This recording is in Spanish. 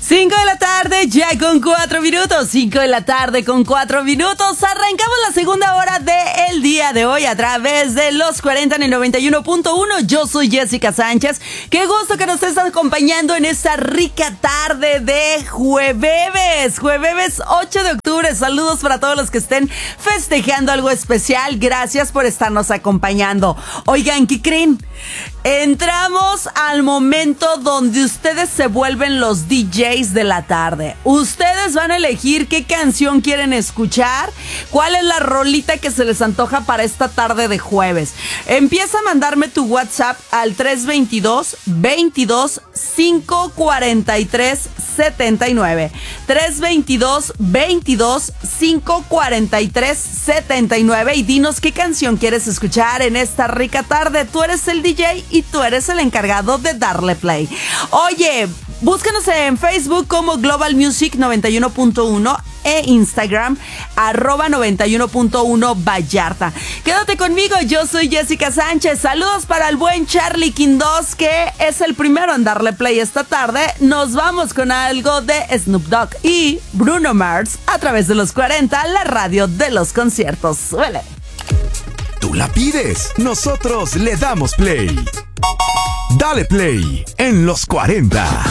5 de la tarde, ya con 4 minutos. 5 de la tarde con 4 minutos. Arrancamos la segunda hora del día de hoy a través de los 40 en el 91.1. Yo soy Jessica Sánchez. Qué gusto que nos estés acompañando en esta rica tarde de jueves. Jueves 8 de octubre. Saludos para todos los que estén festejando algo especial. Gracias por estarnos acompañando. Oigan, ¿qué creen? Entramos al momento donde ustedes se vuelven los DJs de la tarde. Ustedes van a elegir qué canción quieren escuchar, cuál es la rolita que se les antoja para esta tarde de jueves. Empieza a mandarme tu WhatsApp al 322-22-543-79. 322-22-543-79 y dinos qué canción quieres escuchar en esta rica tarde. Tú eres el DJ y tú eres el encargado de darle play. Oye, búscanos en Facebook como Global Music 91.1 e Instagram @91.1 Vallarta. Quédate conmigo, yo soy Jessica Sánchez. Saludos para el buen Charlie Quindós, que es el primero en darle play esta tarde. Nos vamos con algo de Snoop Dogg y Bruno Mars a través de los 40, la radio de los conciertos. Suele. Tú la pides, nosotros le damos play. Dale play en los 40.